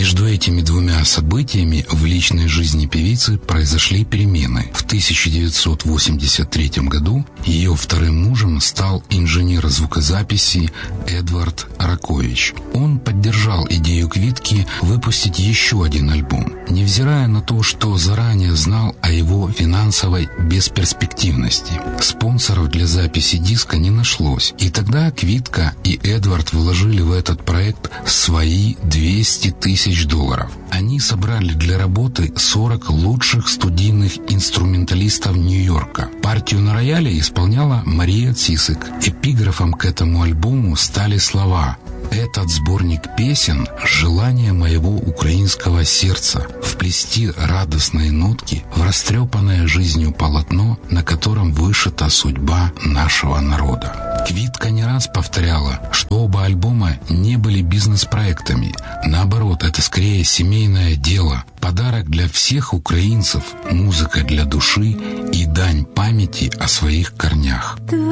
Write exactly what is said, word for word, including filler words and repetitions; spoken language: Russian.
Между этими двумя событиями в личной жизни певицы произошли перемены. В тысяча девятьсот восемьдесят третьем году ее вторым мужем стал инженер звукозаписи Эдвард Ракович. Он поддержал идею Квитки выпустить еще один альбом, невзирая на то, что заранее знал о его финансовой бесперспективности. Спонсоров для записи диска не нашлось, и тогда Квитка и Эдвард вложили в этот проект свои двести тысяч долларов. Они собрали для работы сорок лучших студийных инструменталистов Нью-Йорка. Партию на рояле исполняла Мария Цисик. Эпиграфом к этому альбому стали слова: «Этот сборник песен — желание моего украинского сердца вплести радостные нотки в растрепанное жизнью полотно, на котором вышита судьба нашего народа». Квитка не раз повторяла, что оба альбома не были бизнес-проектами. Наоборот, это скорее семейное дело, подарок для всех украинцев, музыка для души и дань памяти о своих корнях.